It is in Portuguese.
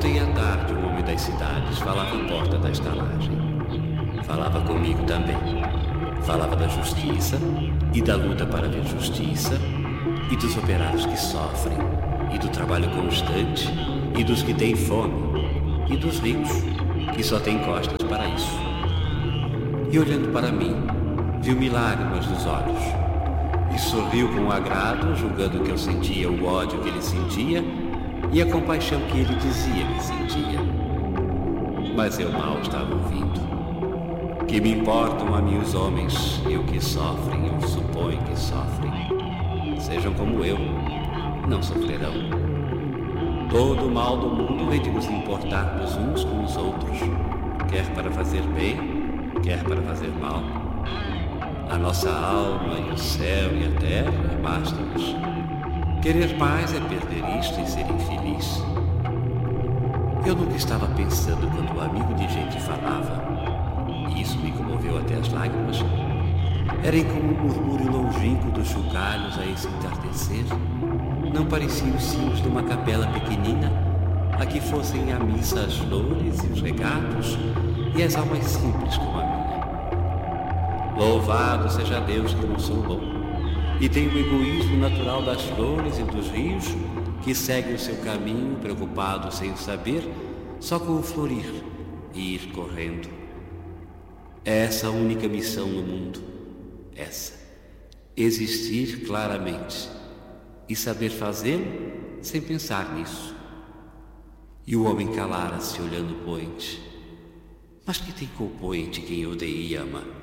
Ontem à tarde, um homem das cidades falava à porta da estalagem. Falava comigo também. Falava da justiça e da luta para ver justiça, e dos operários que sofrem, e do trabalho constante, e dos que têm fome, e dos ricos, que só têm costas para isso. E olhando para mim, viu-me lágrimas nos olhos, e sorriu com agrado, julgando que eu sentia o ódio que ele sentia, e a compaixão que ele dizia que sentia. Mas eu mal estava ouvindo. Que me importam a mim os homens, e o que sofrem, eu suponho que sofrem. Sejam como eu, não sofrerão. Todo o mal do mundo vem de nos importarmos uns com os outros, quer para fazer bem, quer para fazer mal. A nossa alma e o céu e a terra bastam-nos. Querer mais é perder isto e ser infeliz. Eu nunca estava pensando quando um amigo de gente falava, e isso me comoveu até as lágrimas. Era como um murmúrio longínquo dos chocalhos a esse entardecer. Não pareciam os sinos de uma capela pequenina, a que fossem à missa as flores e os regatos e as almas simples como a minha. Louvado seja Deus que não sou louco e tenho o egoísmo natural das flores e dos rios, que seguem o seu caminho preocupados sem o saber, só com o florir e ir correndo. É essa a única missão no mundo, essa, existir claramente e saber fazê-lo sem pensar nisso. E o homem calara-se olhando o poente. Mas que tem com o poente quem odeia e ama?